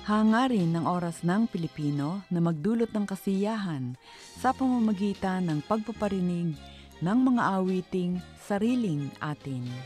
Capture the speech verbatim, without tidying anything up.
Hangarin ng oras ng Pilipino na magdulot ng kasiyahan sa pamamagitan ng pagpaparinig ng mga awiting sariling atin.